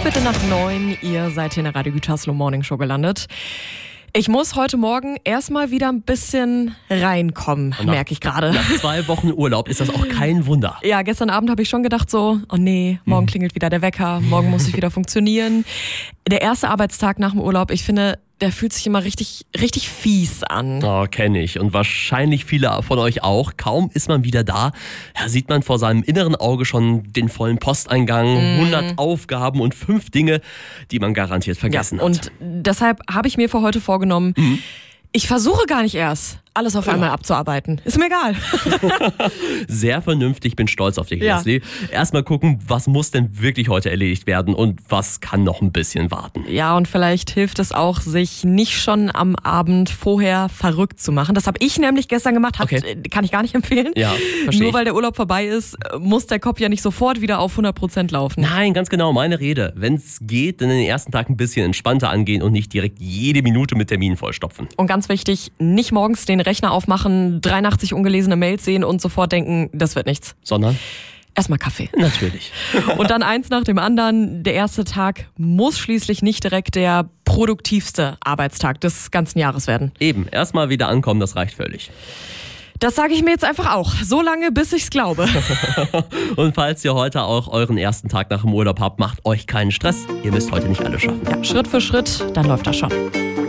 8:15, ihr seid hier in der Radio Gütersloh Morning Show gelandet. Ich muss heute Morgen erstmal wieder ein bisschen reinkommen, merke ich gerade. Nach 2 Wochen Urlaub ist das auch kein Wunder. Ja, gestern Abend habe ich schon gedacht so, oh nee, morgen klingelt wieder der Wecker, morgen muss ich wieder funktionieren. Der erste Arbeitstag nach dem Urlaub, ich finde, der fühlt sich immer richtig fies an. Oh, kenne ich. Und wahrscheinlich viele von euch auch. Kaum ist man wieder da, sieht man vor seinem inneren Auge schon den vollen Posteingang, 100 Aufgaben und 5 Dinge, die man garantiert vergessen hat. Und deshalb habe ich mir für heute vorgenommen, ich versuche gar nicht erst, alles auf einmal abzuarbeiten. Ist mir egal. Sehr vernünftig, bin stolz auf dich, Leslie. Erstmal gucken, was muss denn wirklich heute erledigt werden und was kann noch ein bisschen warten. Ja, und vielleicht hilft es auch, sich nicht schon am Abend vorher verrückt zu machen. Das habe ich nämlich gestern gemacht, kann ich gar nicht empfehlen. Ja, verstehe. Nur weil der Urlaub vorbei ist, muss der Kopf ja nicht sofort wieder auf 100% laufen. Nein, ganz genau, meine Rede. Wenn es geht, dann in den ersten Tag ein bisschen entspannter angehen und nicht direkt jede Minute mit Terminen vollstopfen. Und ganz wichtig, nicht morgens den Rechner aufmachen, 83 ungelesene Mails sehen und sofort denken, das wird nichts. Sondern? Erstmal Kaffee. Natürlich. Und dann eins nach dem anderen. Der erste Tag muss schließlich nicht direkt der produktivste Arbeitstag des ganzen Jahres werden. Eben, erstmal wieder ankommen, das reicht völlig. Das sage ich mir jetzt einfach auch. So lange, bis ich's glaube. Und falls ihr heute auch euren ersten Tag nach dem Urlaub habt, macht euch keinen Stress. Ihr müsst heute nicht alles schaffen. Ja, Schritt für Schritt, dann läuft das schon.